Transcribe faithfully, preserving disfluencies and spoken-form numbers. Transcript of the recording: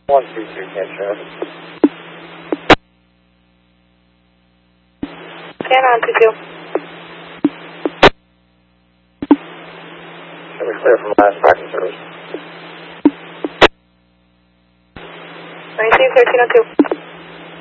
one two two, can't traffic. Stand on two two. Should we clear from last parking service? Receive thirteen oh two.